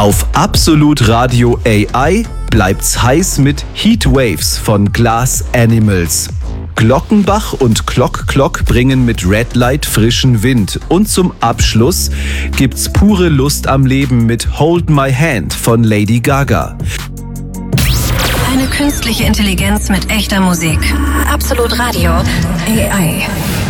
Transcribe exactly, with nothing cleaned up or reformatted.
Auf Absolut Radio A I bleibt's heiß mit Heatwaves von Glass Animals. Glockenbach und Clock Clock bringen mit Red Light frischen Wind. Und zum Abschluss gibt's pure Lust am Leben mit Hold My Hand von Lady Gaga. Eine künstliche Intelligenz mit echter Musik. Absolut Radio A I.